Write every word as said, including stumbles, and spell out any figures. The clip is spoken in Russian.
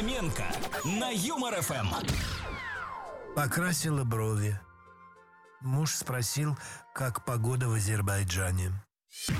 Фоменко на Юмор ФМ. Покрасила брови. Муж спросил, как погода в Азербайджане.